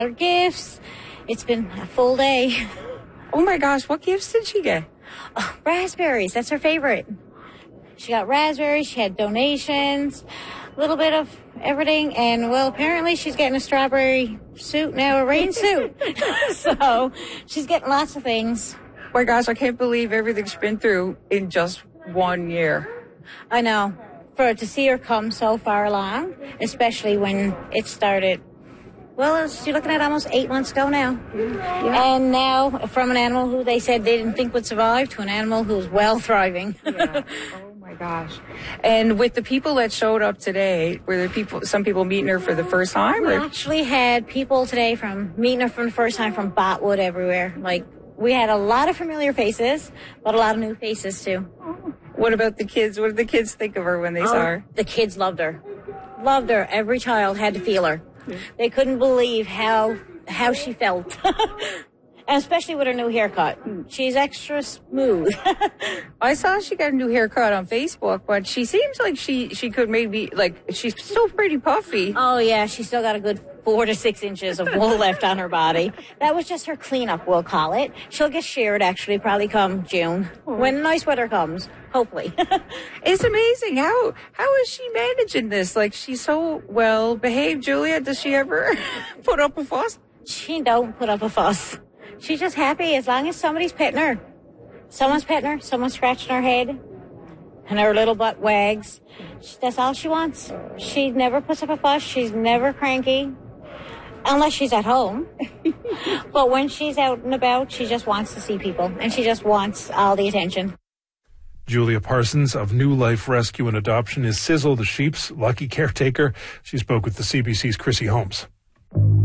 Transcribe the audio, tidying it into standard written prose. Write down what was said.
Her gifts. It's been a full day. Oh my gosh, what gifts did she get? Oh, raspberries. That's her favorite. She got raspberries. She had donations, a little bit of everything. And, well, apparently she's getting a strawberry suit now, a rain suit. So she's getting lots of things. Oh my gosh, I can't believe everything she's been through in just 1 year. I know. To see her come so far along, especially when it started. Well, you're looking at almost 8 months ago now. Yeah. And now, from an animal who they said they didn't think would survive to an animal who's well thriving. Yeah. Oh my gosh. And with the people that showed up today, were there some people meeting her for the first time? We actually had people today from meeting her for the first time from Botwood everywhere. Like, we had a lot of familiar faces, but a lot of new faces too. What about the kids? What did the kids think of her when they saw her? The kids loved her. Loved her. Every child had to feel her. They couldn't believe how she felt. And especially with her new haircut. She's extra smooth. I saw she got a new haircut on Facebook, but she seems like she could maybe, like, she's still pretty puffy. Oh, yeah. She's still got a good 4 to 6 inches of wool left on her body. That was just her cleanup, we'll call it. She'll get sheared, actually, probably come June, when nice weather comes, hopefully. It's amazing. How is she managing this? Like, she's so well behaved, Julia. Does she ever put up a fuss? She don't put up a fuss. She's just happy as long as somebody's petting her. Someone's petting her, someone's scratching her head, and her little butt wags. That's all she wants. She never puts up a fuss. She's never cranky, unless she's at home. But when she's out and about, she just wants to see people, and she just wants all the attention. Julia Parsons of New Life Rescue and Adoption is Sizzle the sheep's lucky caretaker. She spoke with the CBC's Chrissy Holmes.